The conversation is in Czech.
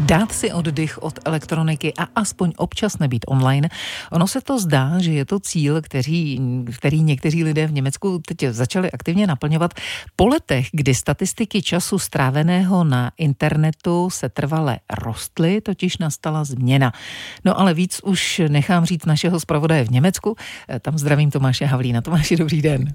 Dát si oddych od elektroniky a aspoň občas nebýt online. Ono se to zdá, že je to cíl, který někteří lidé v Německu teď začali aktivně naplňovat. Po letech, kdy statistiky času stráveného na internetu se trvale rostly, totiž nastala změna. No ale víc už nechám říct našeho zpravodaje v Německu. Tam zdravím Tomáše Havlína. Tomáši, dobrý den.